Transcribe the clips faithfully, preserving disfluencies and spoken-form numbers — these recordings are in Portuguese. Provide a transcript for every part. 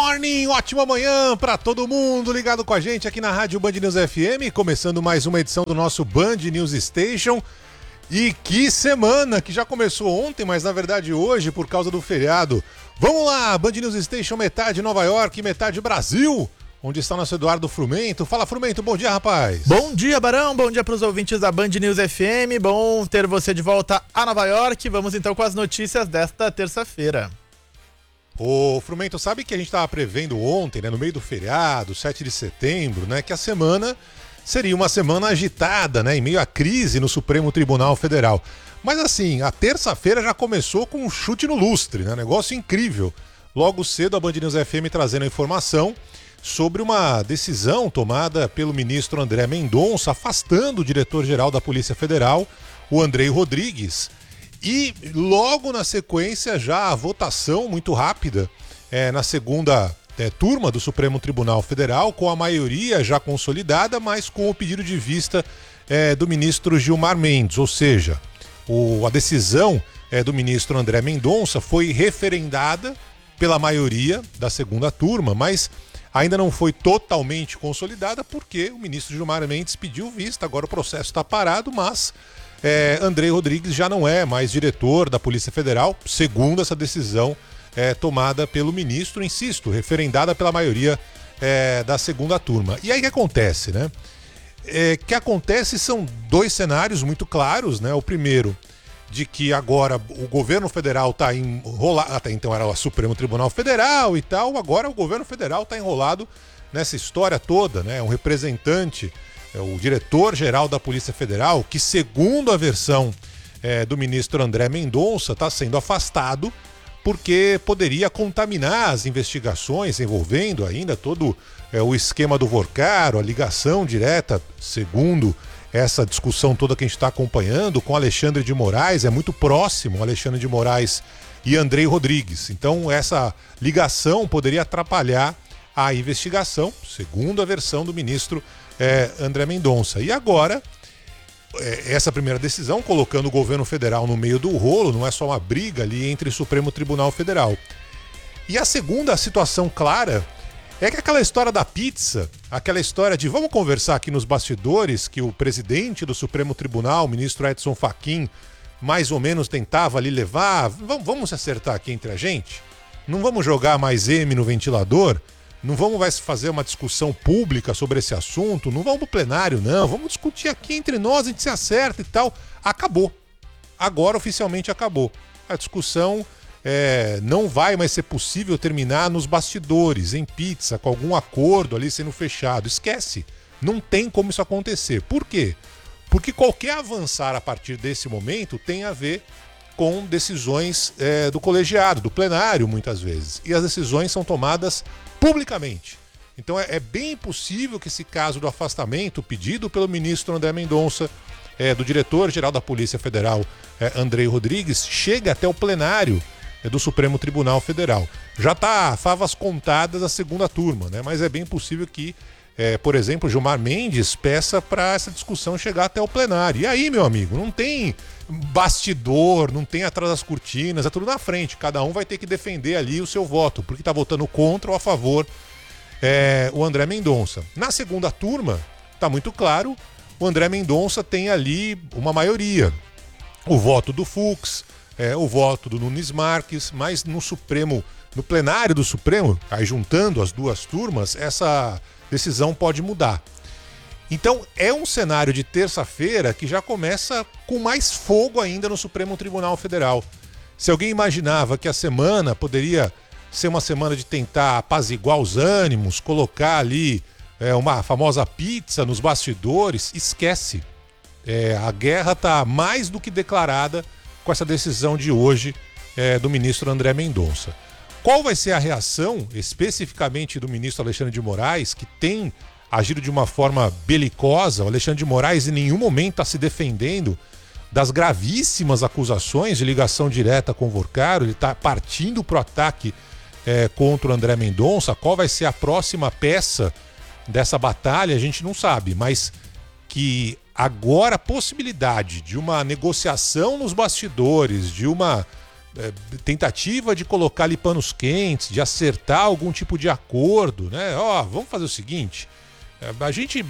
morning, ótima manhã para todo mundo ligado com a gente aqui na Rádio Band News F M, começando mais uma edição do nosso Band News Station. E que semana, que já começou ontem, mas na verdade hoje por causa do feriado. Vamos lá, Band News Station, metade Nova York, metade Brasil, onde está o nosso Eduardo Frumento. Fala, Frumento, bom dia, rapaz. Bom dia, Barão, bom dia para os ouvintes da Band News F M, bom ter você de volta a Nova York. Vamos então com as notícias desta terça-feira. Ô, Frumento, sabe que a gente estava prevendo ontem, né, no meio do feriado, sete de setembro, né, que a semana seria uma semana agitada, né, em meio à crise no Supremo Tribunal Federal. Mas assim, a terça-feira já começou com um chute no lustre, né, negócio incrível. Logo cedo a Band News F M trazendo a informação sobre uma decisão tomada pelo ministro André Mendonça, afastando o diretor-geral da Polícia Federal, o Andrei Rodrigues. E logo na sequência já a votação muito rápida é, na segunda é, turma do Supremo Tribunal Federal, com a maioria já consolidada, mas com o pedido de vista é, do ministro Gilmar Mendes, ou seja, o, a decisão é, do ministro André Mendonça foi referendada pela maioria da segunda turma, mas ainda não foi totalmente consolidada porque o ministro Gilmar Mendes pediu vista, agora o processo está parado, mas É, Andrei Rodrigues já não é mais diretor da Polícia Federal, segundo essa decisão é, tomada pelo ministro, insisto, referendada pela maioria é, da segunda turma. E aí o que acontece, né? É, que acontece são dois cenários muito claros, né? O primeiro, de que agora o governo federal está enrolado, até então era o Supremo Tribunal Federal e tal, agora o governo federal está enrolado nessa história toda, né? Um representante, é o diretor-geral da Polícia Federal, que segundo a versão é, do ministro André Mendonça, está sendo afastado porque poderia contaminar as investigações envolvendo ainda todo é, o esquema do Vorcaro, a ligação direta, segundo essa discussão toda que a gente está acompanhando, com Alexandre de Moraes, é muito próximo Alexandre de Moraes e Andrei Rodrigues. Então essa ligação poderia atrapalhar a investigação, segundo a versão do ministro É, André Mendonça. E agora, é, essa primeira decisão, colocando o governo federal no meio do rolo, não é só uma briga ali entre o Supremo Tribunal Federal. E a segunda situação clara é que aquela história da pizza, aquela história de vamos conversar aqui nos bastidores, que o presidente do Supremo Tribunal, o ministro Edson Fachin, mais ou menos tentava ali levar, vamos, vamos se acertar aqui entre a gente? Não vamos jogar mais M no ventilador? Não vamos mais fazer uma discussão pública sobre esse assunto, não vamos pro plenário, não, vamos discutir aqui entre nós, a gente se acerta e tal. Acabou. Agora oficialmente acabou. A discussão é, não vai mais ser possível terminar nos bastidores, em pizza, com algum acordo ali sendo fechado. Esquece. Não tem como isso acontecer. Por quê? Porque qualquer avançar a partir desse momento tem a ver com decisões é, do colegiado, do plenário, muitas vezes. E as decisões são tomadas publicamente. Então é, é bem possível que esse caso do afastamento pedido pelo ministro André Mendonça, é, do diretor-geral da Polícia Federal, é, Andrei Rodrigues, chegue até o plenário é, do Supremo Tribunal Federal. Já está favas contadas a segunda turma, né? Mas é bem possível que, é, por exemplo, Gilmar Mendes peça para essa discussão chegar até o plenário. E aí, meu amigo, não tem bastidor, não tem atrás das cortinas, é tudo na frente. Cada um vai ter que defender ali o seu voto, porque está votando contra ou a favor é, o André Mendonça. Na segunda turma, está muito claro, o André Mendonça tem ali uma maioria. O voto do Fux, é, o voto do Nunes Marques, mas no Supremo, no plenário do Supremo, aí juntando as duas turmas, essa decisão pode mudar. Então é um cenário de terça-feira que já começa com mais fogo ainda no Supremo Tribunal Federal. Se alguém imaginava que a semana poderia ser uma semana de tentar apaziguar os ânimos, colocar ali é, uma famosa pizza nos bastidores, esquece. É, a guerra está mais do que declarada com essa decisão de hoje é, do ministro André Mendonça. Qual vai ser a reação especificamente do ministro Alexandre de Moraes, que tem agido de uma forma belicosa? O Alexandre de Moraes em nenhum momento está se defendendo das gravíssimas acusações de ligação direta com o Vorcaro, ele está partindo para o ataque é, contra o André Mendonça. Qual vai ser a próxima peça dessa batalha, a gente não sabe, mas que agora a possibilidade de uma negociação nos bastidores, de uma é, tentativa de colocar ali panos quentes, de acertar algum tipo de acordo, né? Ó, vamos fazer o seguinte, a gente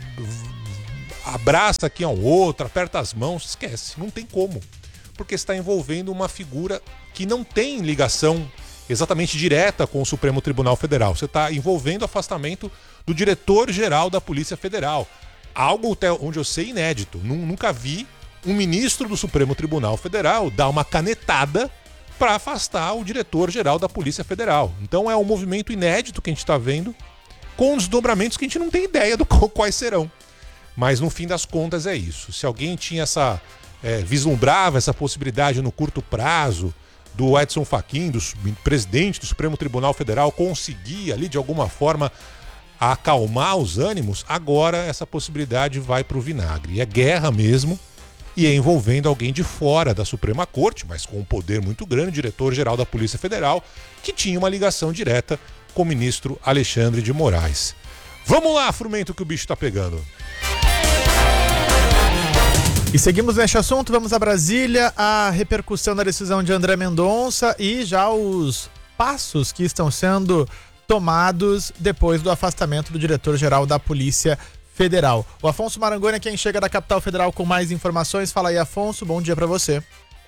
abraça aqui ao outro, aperta as mãos, esquece, não tem como, porque está envolvendo uma figura que não tem ligação exatamente direta com o Supremo Tribunal Federal. Você está envolvendo o afastamento do diretor-geral da Polícia Federal, algo até onde eu sei inédito. Nunca vi um ministro do Supremo Tribunal Federal dar uma canetada para afastar o diretor-geral da Polícia Federal. Então é um movimento inédito que a gente está vendo, com desdobramentos que a gente não tem ideia do quais serão. Mas no fim das contas é isso. Se alguém tinha essa é, vislumbrava essa possibilidade no curto prazo do Edson Fachin, do presidente do Supremo Tribunal Federal, conseguir ali de alguma forma acalmar os ânimos, agora essa possibilidade vai para o vinagre. E é guerra mesmo, e é envolvendo alguém de fora da Suprema Corte, mas com um poder muito grande, diretor-geral da Polícia Federal, que tinha uma ligação direta com o ministro Alexandre de Moraes. Vamos lá, Frumento, que o bicho tá pegando. E seguimos neste assunto, vamos a Brasília, a repercussão da decisão de André Mendonça e já os passos que estão sendo tomados depois do afastamento do diretor-geral da Polícia Federal. O Afonso Marangoni é quem chega da capital federal com mais informações. Fala aí, Afonso, bom dia para você.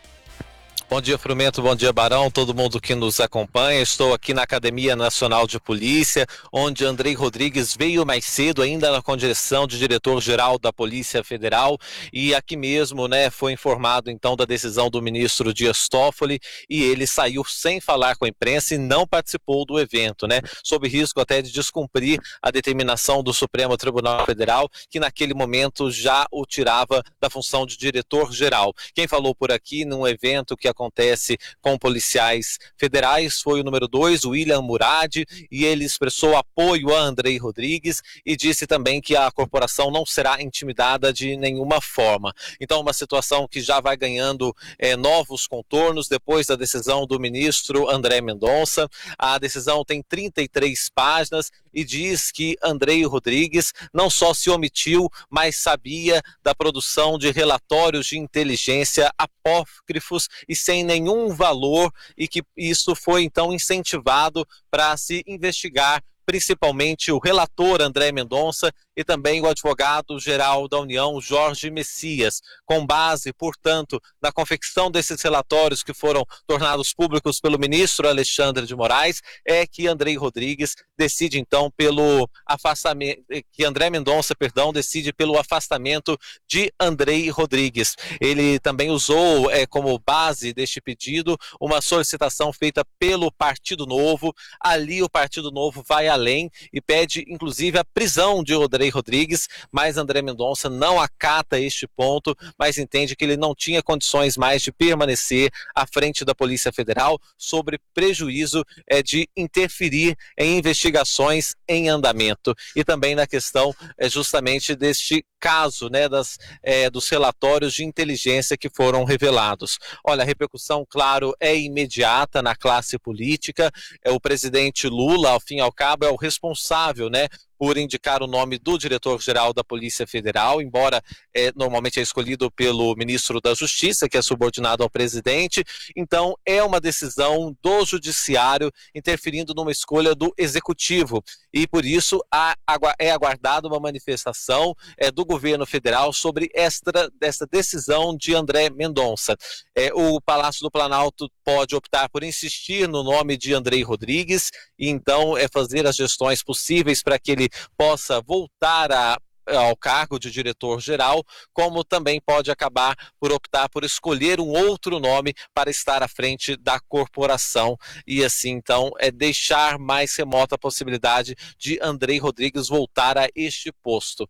Bom dia, Frumento, bom dia, Barão, todo mundo que nos acompanha. Estou aqui na Academia Nacional de Polícia, onde Andrei Rodrigues veio mais cedo, ainda na condição de diretor-geral da Polícia Federal, e aqui mesmo, né, foi informado então da decisão do ministro Dias Toffoli, e ele saiu sem falar com a imprensa e não participou do evento, né, sob risco até de descumprir a determinação do Supremo Tribunal Federal, que naquele momento já o tirava da função de diretor-geral. Quem falou por aqui num evento que acontece com policiais federais foi o número dois, William Murad, e ele expressou apoio a Andrei Rodrigues e disse também que a corporação não será intimidada de nenhuma forma. Então, uma situação que já vai ganhando é, novos contornos depois da decisão do ministro André Mendonça. A decisão tem trinta e três páginas e diz que Andrei Rodrigues não só se omitiu, mas sabia da produção de relatórios de inteligência apócrifos e sem nenhum valor, e que isso foi então incentivado para se investigar principalmente o relator André Mendonça e também o advogado-geral da União, Jorge Messias. Com base, portanto, na confecção desses relatórios que foram tornados públicos pelo ministro Alexandre de Moraes, é que Andrei Rodrigues decide então pelo afastamento, que André Mendonça, perdão, decide pelo afastamento de Andrei Rodrigues. Ele também usou é, como base deste pedido uma solicitação feita pelo Partido Novo. Ali o Partido Novo vai além e pede inclusive a prisão de Andrei Rodrigues, mas André Mendonça não acata este ponto, mas entende que ele não tinha condições mais de permanecer à frente da Polícia Federal sobre prejuízo é, de interferir em investigações em andamento. E também na questão é, justamente deste caso, né, das, é, dos relatórios de inteligência que foram revelados. Olha, a repercussão, claro, é imediata na classe política. É, o presidente Lula, ao fim e ao cabo, é o responsável, né, por indicar o nome do diretor-geral da Polícia Federal, embora é, normalmente é escolhido pelo ministro da Justiça, que é subordinado ao presidente. Então é uma decisão do judiciário interferindo numa escolha do executivo, e por isso há, é aguardada uma manifestação é, do governo federal sobre esta, esta decisão de André Mendonça. É, o Palácio do Planalto pode optar por insistir no nome de Andrei Rodrigues e então é fazer as gestões possíveis para que ele possa voltar a ao cargo de diretor-geral, como também pode acabar por optar por escolher um outro nome para estar à frente da corporação e assim então é deixar mais remota a possibilidade de Andrei Rodrigues voltar a este posto.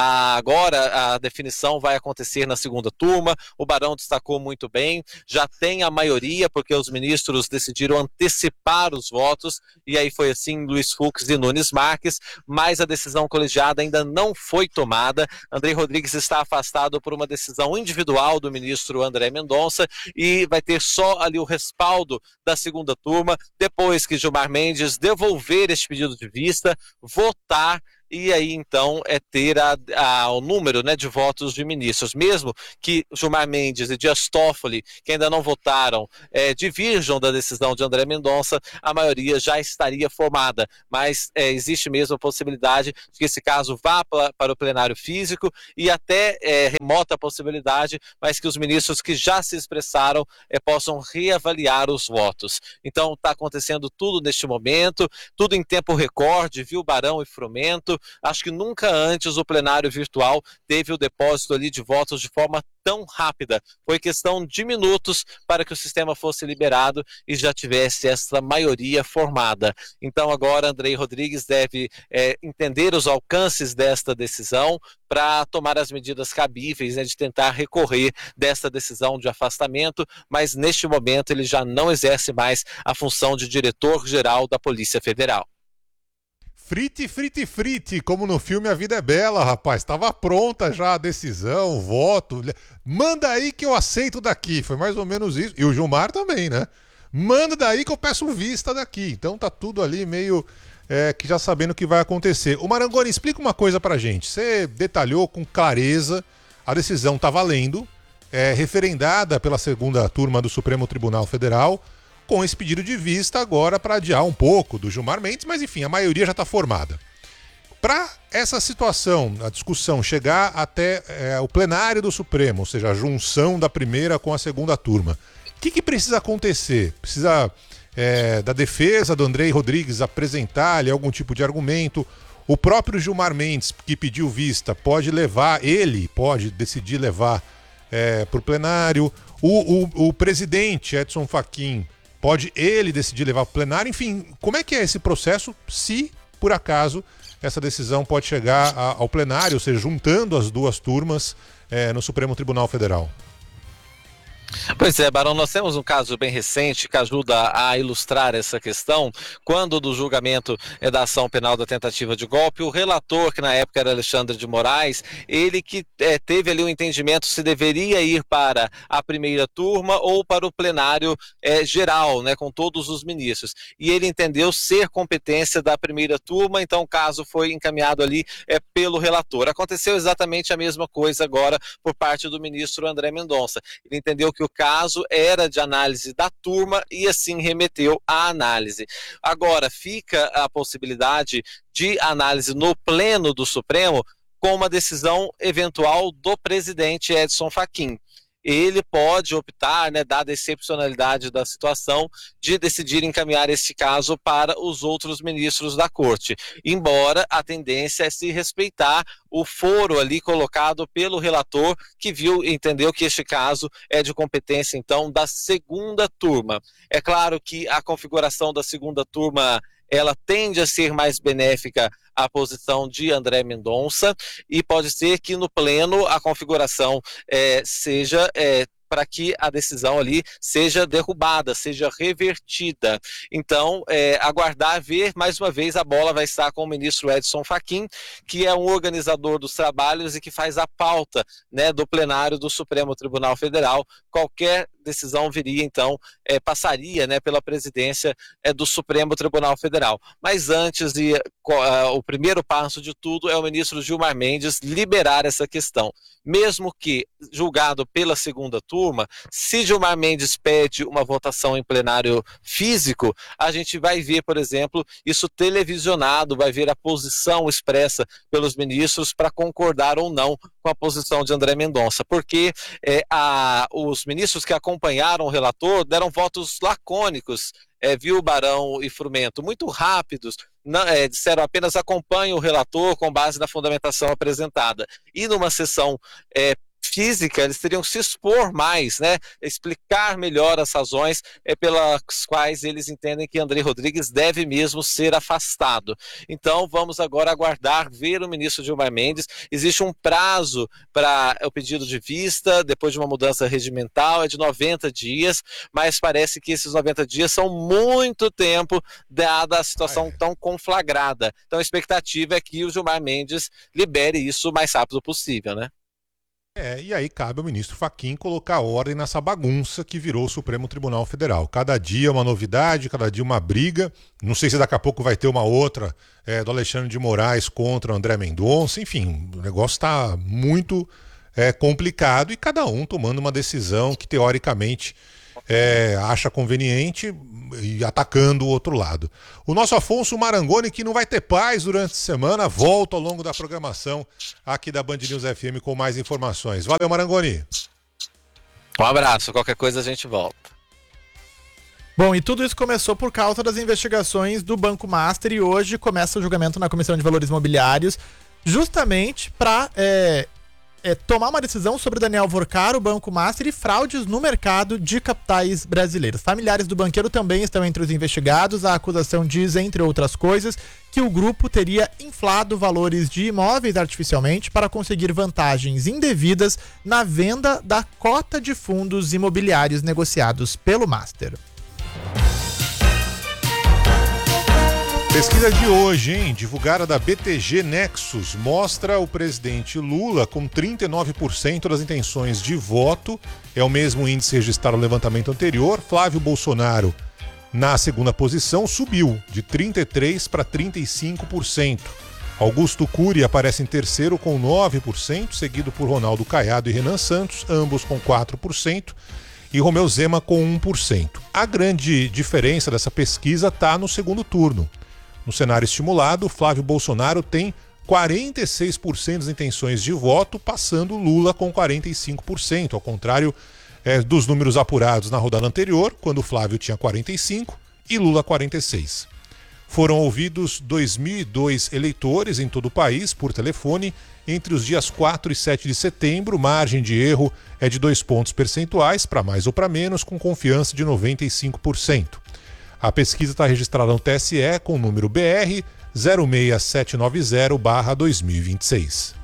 Agora a definição vai acontecer na segunda turma, o Barão destacou muito bem, já tem a maioria porque os ministros decidiram antecipar os votos e aí foi assim Luiz Fux e Nunes Marques, mas a decisão colegiada ainda não foi tomada. Andrei Rodrigues está afastado por uma decisão individual do ministro André Mendonça e vai ter só ali o respaldo da segunda turma, depois que Gilmar Mendes devolver este pedido de vista, votar e aí então é ter a, a, o número, né, de votos de ministros, mesmo que Gilmar Mendes e Dias Toffoli, que ainda não votaram, é, divirjam da decisão de André Mendonça, a maioria já estaria formada, mas é, existe mesmo a possibilidade de que esse caso vá pra, para o plenário físico e até é, remota possibilidade, mas que os ministros que já se expressaram é, possam reavaliar os votos. Então está acontecendo tudo neste momento, tudo em tempo recorde, viu, Barão e Frumento? Acho que nunca antes o plenário virtual teve o depósito ali de votos de forma tão rápida. Foi questão de minutos para que o sistema fosse liberado e já tivesse essa maioria formada. Então agora Andrei Rodrigues deve é, entender os alcances desta decisão para tomar as medidas cabíveis, né, de tentar recorrer desta decisão de afastamento, mas neste momento ele já não exerce mais a função de diretor-geral da Polícia Federal. Frite, frite, frite, como no filme A Vida é Bela, rapaz. Tava pronta já a decisão, o voto. Manda aí que eu aceito daqui. Foi mais ou menos isso. E o Gilmar também, né? Manda daí que eu peço vista daqui. Então tá tudo ali meio é, que já sabendo o que vai acontecer. O Marangoni, explica uma coisa pra gente. Você detalhou com clareza, a decisão tá valendo, é referendada pela segunda turma do Supremo Tribunal Federal, com esse pedido de vista agora para adiar um pouco do Gilmar Mendes, mas enfim, a maioria já está formada. Para essa situação, a discussão chegar até é, o plenário do Supremo, ou seja, a junção da primeira com a segunda turma, o que, que precisa acontecer? Precisa é, da defesa do Andrei Rodrigues apresentar ali algum tipo de argumento? O próprio Gilmar Mendes, que pediu vista, pode levar, ele pode decidir levar é, para o plenário. O, o, o presidente Edson Fachin pode ele decidir levar para o plenário? Enfim, como é que é esse processo se, por acaso, essa decisão pode chegar a, ao plenário, ou seja, juntando as duas turmas é, no Supremo Tribunal Federal? Pois é, Barão, nós temos um caso bem recente que ajuda a ilustrar essa questão. Quando do julgamento da ação penal da tentativa de golpe, o relator, que na época era Alexandre de Moraes, ele que é, teve ali um entendimento se deveria ir para a primeira turma ou para o plenário é, geral, né, com todos os ministros. E ele entendeu ser competência da primeira turma, então o caso foi encaminhado ali é, pelo relator. Aconteceu exatamente a mesma coisa agora por parte do ministro André Mendonça. Ele entendeu que o caso era de análise da turma e assim remeteu à análise. Agora, fica a possibilidade de análise no pleno do Supremo com uma decisão eventual do presidente Edson Fachin. Ele pode optar, né, dada a excepcionalidade da situação, de decidir encaminhar este caso para os outros ministros da corte, embora a tendência é se respeitar o foro ali colocado pelo relator, que viu, entendeu que este caso é de competência, então, da segunda turma. É claro que a configuração da segunda turma ela tende a ser mais benéfica à posição de André Mendonça e pode ser que no pleno a configuração é, seja é, para que a decisão ali seja derrubada, seja revertida. Então, é, aguardar, ver, mais uma vez, a bola vai estar com o ministro Edson Fachin, que é um organizador dos trabalhos e que faz a pauta, né, do plenário do Supremo Tribunal Federal. Qualquer decisão viria, então, é, passaria, né, pela presidência é, do Supremo Tribunal Federal. Mas antes, de, uh, o primeiro passo de tudo é o ministro Gilmar Mendes liberar essa questão. Mesmo que julgado pela segunda turma, se Gilmar Mendes pede uma votação em plenário físico, a gente vai ver, por exemplo, isso televisionado, vai ver a posição expressa pelos ministros para concordar ou não com a posição de André Mendonça, porque é, a, os ministros que acompanharam o relator deram votos lacônicos, é, viu, Barão e Frumento, muito rápidos. Não, é, disseram apenas acompanhe o relator com base na fundamentação apresentada. E numa sessão é, física, eles teriam que se expor mais, né? Explicar melhor as razões é, pelas quais eles entendem que Andrei Rodrigues deve mesmo ser afastado. Então vamos agora aguardar, ver o ministro Gilmar Mendes. Existe um prazo para o pedido de vista, depois de uma mudança regimental, é de noventa dias, mas parece que esses noventa dias são muito tempo, dada a situação ah, é. tão conflagrada. Então a expectativa é que o Gilmar Mendes libere isso o mais rápido possível, né? É, e aí cabe ao ministro Fachin colocar ordem nessa bagunça que virou o Supremo Tribunal Federal. Cada dia uma novidade, cada dia uma briga. Não sei se daqui a pouco vai ter uma outra é, do Alexandre de Moraes contra o André Mendonça. Enfim, o negócio está muito é, complicado e cada um tomando uma decisão que teoricamente é, acha conveniente e atacando o outro lado. O nosso Afonso Marangoni, que não vai ter paz durante a semana, volta ao longo da programação aqui da Band News F M com mais informações. Valeu, Marangoni. Um abraço, qualquer coisa a gente volta. Bom, e tudo isso começou por causa das investigações do Banco Master e hoje começa o julgamento na Comissão de Valores Imobiliários, justamente para é, é, tomar uma decisão sobre Daniel Vorcar, o Banco Master e fraudes no mercado de capitais brasileiros. Familiares do banqueiro também estão entre os investigados. A acusação diz, entre outras coisas, que o grupo teria inflado valores de imóveis artificialmente para conseguir vantagens indevidas na venda da cota de fundos imobiliários negociados pelo Master. Pesquisa de hoje, hein? Divulgada da B T G Nexus, mostra o presidente Lula com trinta e nove por cento das intenções de voto. É o mesmo índice registrado no levantamento anterior. Flávio Bolsonaro, na segunda posição, subiu de trinta e três por cento para trinta e cinco por cento. Augusto Cury aparece em terceiro com nove por cento, seguido por Ronaldo Caiado e Renan Santos, ambos com quatro por cento. E Romeu Zema com um por cento. A grande diferença dessa pesquisa está no segundo turno. No cenário estimulado, Flávio Bolsonaro tem quarenta e seis por cento das intenções de voto, passando Lula com quarenta e cinco por cento, ao contrário é, dos números apurados na rodada anterior, quando Flávio tinha quarenta e cinco por cento e Lula quarenta e seis por cento. Foram ouvidos dois mil e dois eleitores em todo o país por telefone entre os dias quatro e sete de setembro. Margem de erro é de dois pontos percentuais, para mais ou para menos, com confiança de noventa e cinco por cento. A pesquisa está registrada no T S E com o número B R zero seis sete nove zero barra dois mil e vinte e seis.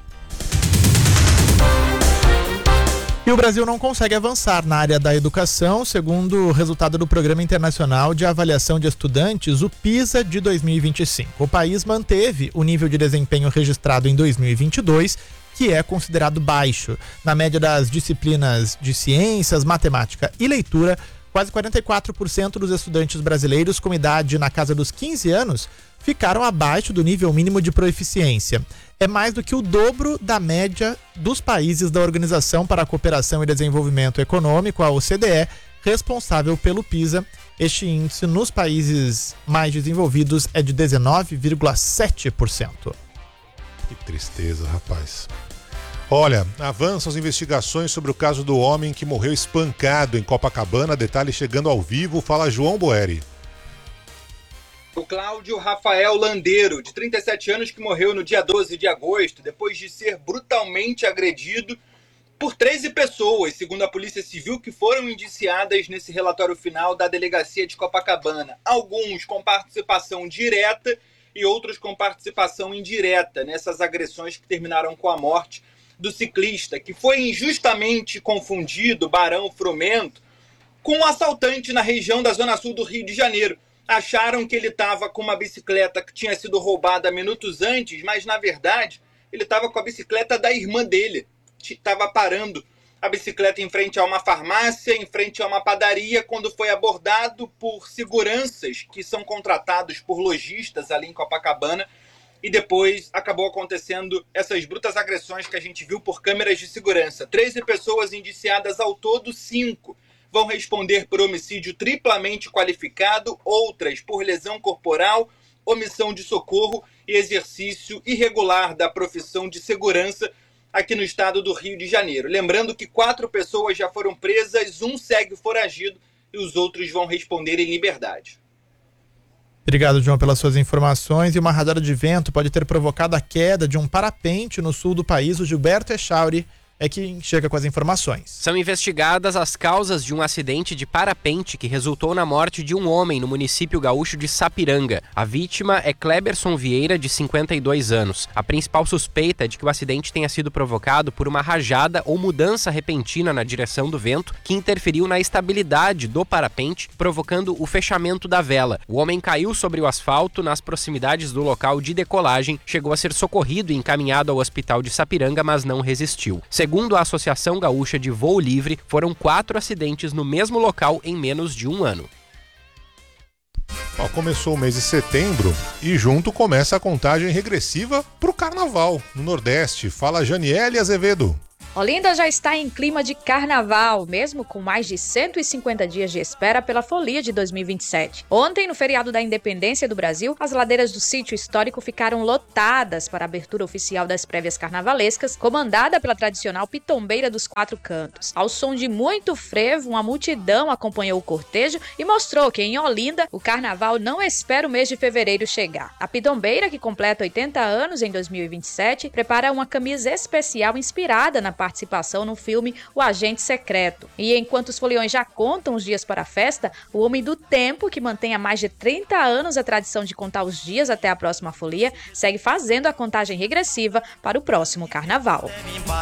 E o Brasil não consegue avançar na área da educação, segundo o resultado do Programa Internacional de Avaliação de Estudantes, o PISA, de dois mil e vinte e cinco. O país manteve o nível de desempenho registrado em dois mil e vinte e dois, que é considerado baixo. Na média das disciplinas de ciências, matemática e leitura, quase quarenta e quatro por cento dos estudantes brasileiros com idade na casa dos quinze anos ficaram abaixo do nível mínimo de proficiência. É mais do que o dobro da média dos países da Organização para a Cooperação e Desenvolvimento Econômico, a O C D E, responsável pelo PISA. Este índice nos países mais desenvolvidos é de dezenove vírgula sete por cento. Que tristeza, rapaz. Olha, avançam as investigações sobre o caso do homem que morreu espancado em Copacabana. Detalhe chegando ao vivo. Fala, João Boeri. O Cláudio Rafael Landeiro, de trinta e sete anos, que morreu no dia doze de agosto, depois de ser brutalmente agredido por treze pessoas, segundo a Polícia Civil, que foram indiciadas nesse relatório final da Delegacia de Copacabana. Alguns com participação direta e outros com participação indireta nessas agressões que terminaram com a morte do ciclista, que foi injustamente confundido, Barão Frumento, com um assaltante na região da Zona Sul do Rio de Janeiro. Acharam que ele estava com uma bicicleta que tinha sido roubada minutos antes, mas, na verdade, ele estava com a bicicleta da irmã dele. Estava parando a bicicleta em frente a uma farmácia, em frente a uma padaria, quando foi abordado por seguranças que são contratados por lojistas ali em Copacabana. E depois acabou acontecendo essas brutas agressões que a gente viu por câmeras de segurança. treze pessoas indiciadas ao todo, cinco vão responder por homicídio triplamente qualificado, outras por lesão corporal, omissão de socorro e exercício irregular da profissão de segurança aqui no estado do Rio de Janeiro. Lembrando que quatro pessoas já foram presas, um segue foragido e os outros vão responder em liberdade. Obrigado, João, pelas suas informações. E uma rajada de vento pode ter provocado a queda de um parapente no sul do país. O Gilberto Echauri é quem chega com as informações. São investigadas as causas de um acidente de parapente que resultou na morte de um homem no município gaúcho de Sapiranga. A vítima é Kleberson Vieira, de cinquenta e dois anos. A principal suspeita é de que o acidente tenha sido provocado por uma rajada ou mudança repentina na direção do vento que interferiu na estabilidade do parapente, provocando o fechamento da vela. O homem caiu sobre o asfalto nas proximidades do local de decolagem, chegou a ser socorrido e encaminhado ao hospital de Sapiranga, mas não resistiu. Segundo Segundo a Associação Gaúcha de Voo Livre, foram quatro acidentes no mesmo local em menos de um ano. Ó, começou o mês de setembro e junto começa a contagem regressiva para o Carnaval no Nordeste. Fala Janiele Azevedo. Olinda já está em clima de carnaval, mesmo com mais de cento e cinquenta dias de espera pela folia de dois mil e vinte e sete. Ontem, no feriado da Independência do Brasil, as ladeiras do sítio histórico ficaram lotadas para a abertura oficial das prévias carnavalescas, comandada pela tradicional Pitombeira dos Quatro Cantos. Ao som de muito frevo, uma multidão acompanhou o cortejo e mostrou que, em Olinda, o carnaval não espera o mês de fevereiro chegar. A Pitombeira, que completa oitenta anos em dois mil e vinte e sete, prepara uma camisa especial inspirada na participação no filme O Agente Secreto. E enquanto os foliões já contam os dias para a festa, o Homem do Tempo, que mantém há mais de trinta anos a tradição de contar os dias até a próxima folia, segue fazendo a contagem regressiva para o próximo carnaval.